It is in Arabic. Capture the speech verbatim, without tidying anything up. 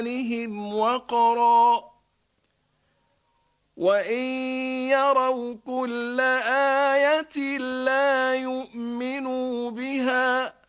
آذانهم وقرا وإن يروا كل آية لا يؤمنوا بها